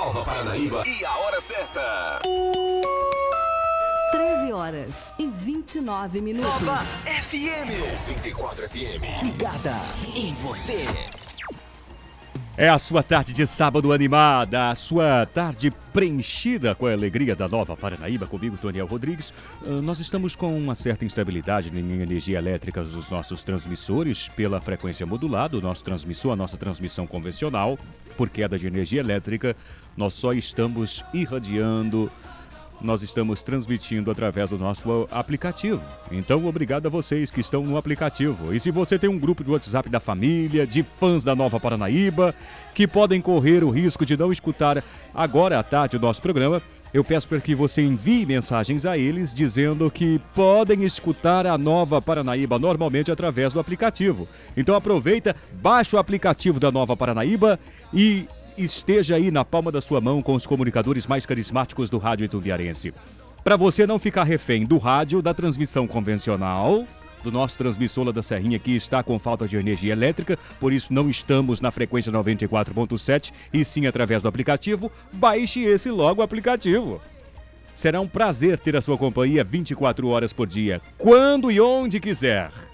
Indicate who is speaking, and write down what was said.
Speaker 1: Nova Paranaíba e a hora certa.
Speaker 2: 13h29.
Speaker 1: Nova FM 94 FM.
Speaker 3: Ligada em você.
Speaker 4: É a sua tarde de sábado animada, a sua tarde preenchida com a alegria da Nova Paranaíba, comigo, Toniel Rodrigues. Nós estamos com uma certa instabilidade na energia elétrica dos nossos transmissores pela frequência modulada, o nosso transmissor, a nossa transmissão convencional, por queda de energia elétrica. Nós só estamos irradiando, nós estamos transmitindo através do nosso aplicativo. Então, obrigado a vocês que estão no aplicativo. E se você tem um grupo de WhatsApp da família, de fãs da Nova Paranaíba, que podem correr o risco de não escutar agora à tarde o nosso programa, eu peço para que você envie mensagens a eles dizendo que podem escutar a Nova Paranaíba normalmente através do aplicativo. Então aproveita, baixa o aplicativo da Nova Paranaíba e esteja aí na palma da sua mão com os comunicadores mais carismáticos do rádio itumbiarense. Para você não ficar refém do rádio, da transmissão convencional, do nosso transmissor lá da Serrinha, que está com falta de energia elétrica, por isso não estamos na frequência 94.7 e sim através do aplicativo, baixe esse logo aplicativo. Será um prazer ter a sua companhia 24 horas por dia, quando e onde quiser.